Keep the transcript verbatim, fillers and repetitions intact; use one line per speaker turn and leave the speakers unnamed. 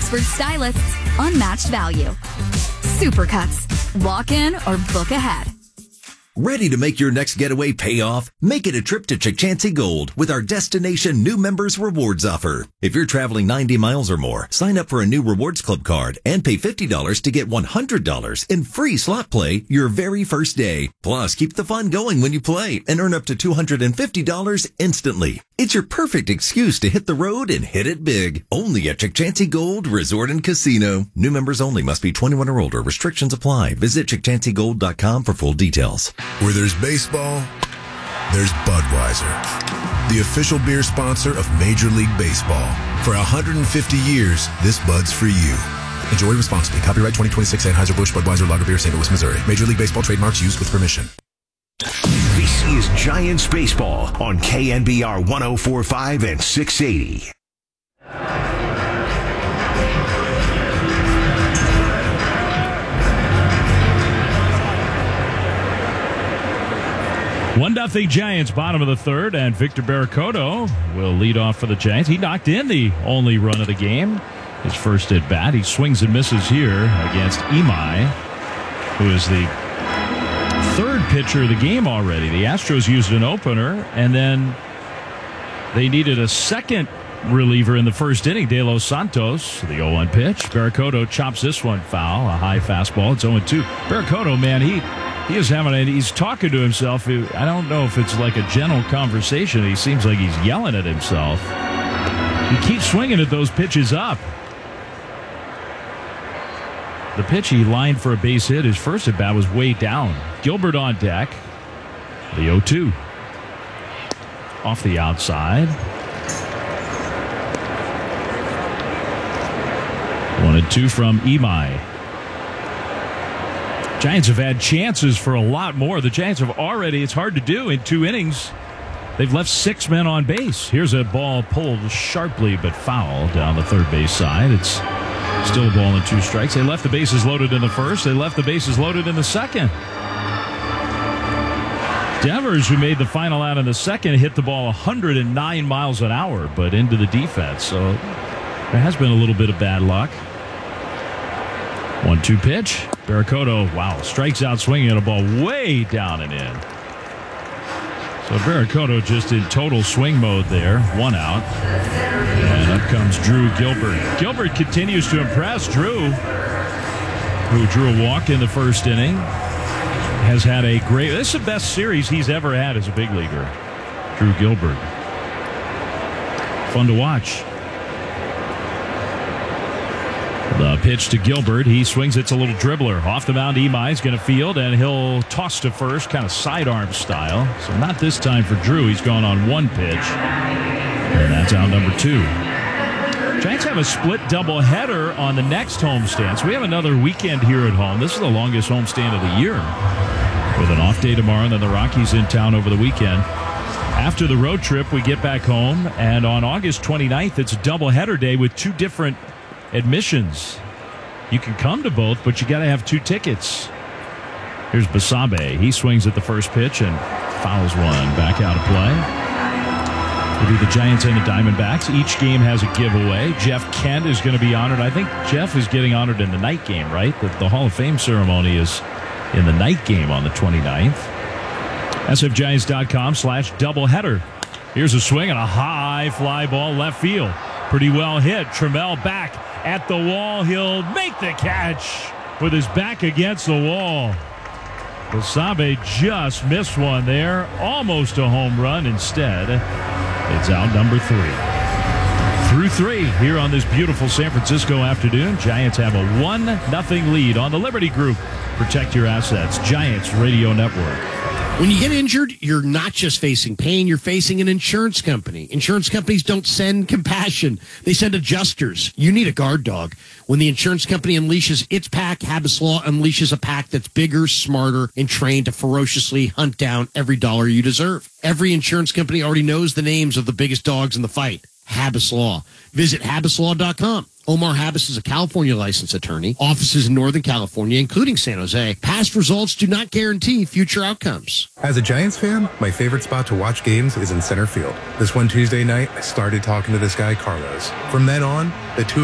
expert stylists, unmatched value. Supercuts. Walk in or book ahead.
Ready to make your next getaway pay off? Make it a trip to Chikchansi Gold with our Destination New Members Rewards offer. If you're traveling ninety miles or more, sign up for a new Rewards Club card and pay fifty dollars to get one hundred dollars in free slot play your very first day. Plus, keep the fun going when you play and earn up to two hundred fifty dollars instantly. It's your perfect excuse to hit the road and hit it big. Only at Chikchansi Gold Resort and Casino. New members only. Must be twenty-one or older. Restrictions apply. Visit Chikchansi Gold dot com for full details.
Where there's baseball, there's Budweiser, the official beer sponsor of Major League Baseball. For one hundred fifty years, this Bud's for you. Enjoy responsibly. Copyright twenty twenty-six Anheuser-Busch Budweiser Lager Beer, Saint Louis, Missouri. Major League Baseball trademarks used with permission.
This is Giants Baseball on K N B R one oh four point five and six eighty.
One nothing Giants, bottom of the third, and Victor Barracoto will lead off for the Giants. He knocked in the only run of the game, his first at bat. He swings and misses here against Imai, who is the third pitcher of the game already. The Astros used an opener, and then they needed a second reliever in the first inning. De Los Santos, the oh one pitch. Barracoto chops this one foul, a high fastball. It's oh two. Barracoto, man, he he is having a, he's talking to himself. I don't know if it's like a gentle conversation. He seems like he's yelling at himself. He keeps swinging at those pitches up. The pitch he lined for a base hit, his first at bat, was way down. Gilbert on deck. The oh two. Off the outside. One and two from Imai. Giants have had chances for a lot more. The Giants have already, it's hard to do in two innings. They've left six men on base. Here's a ball pulled sharply but foul down the third base side. It's still a ball and two strikes. They left the bases loaded in the first. They left the bases loaded in the second. Devers, who made the final out in the second, hit the ball one hundred nine miles an hour, but into the defense. So there has been a little bit of bad luck. one two pitch. Barracoto, wow, strikes out swinging at a ball way down and in. So Barracoto just in total swing mode there. One out. And up comes Drew Gilbert. Gilbert continues to impress. Drew, who drew a walk in the first inning, has had a great, this is the best series he's ever had as a big leaguer. Drew Gilbert. Fun to watch. The pitch to Gilbert. He swings. It's a little dribbler. Off the mound, Imai's going to field, and he'll toss to first, kind of sidearm style. So not this time for Drew. He's gone on one pitch. And that's out number two. Giants have a split doubleheader on the next homestand. So we have another weekend here at home. This is the longest homestand of the year, with an off day tomorrow, and then the Rockies in town over the weekend. After the road trip, we get back home, and on August twenty-ninth, it's a doubleheader day with two different admissions. You can come to both, but you got to have two tickets. Here's Basabe. He swings at the first pitch and fouls one. Back out of play. It'll be the Giants and the Diamondbacks. Each game has a giveaway. Jeff Kent is going to be honored. I think Jeff is getting honored in the night game, right? The, the Hall of Fame ceremony is in the night game on the twenty-ninth. S F Giants dot com slash doubleheader. Here's a swing and a high fly ball left field. Pretty well hit. Trammell back at the wall. He'll make the catch with his back against the wall. Basabe just missed one there. Almost a home run. Instead, it's out number three. Through three here on this beautiful San Francisco afternoon. Giants have a one nothing lead on the Liberty Group. Protect your assets. Giants Radio Network.
When you get injured, you're not just facing pain, you're facing an insurance company. Insurance companies don't send compassion. They send adjusters. You need a guard dog. When the insurance company unleashes its pack, Habas Law unleashes a pack that's bigger, smarter, and trained to ferociously hunt down every dollar you deserve. Every insurance company already knows the names of the biggest dogs in the fight. Habas Law. Visit Habas Law dot com. Omar Habas is a California licensed attorney. Offices in Northern California, including San Jose. Past results do not guarantee future outcomes.
As a Giants fan, my favorite spot to watch games is in center field. This one Tuesday night, I started talking to this guy, Carlos. From then on, the two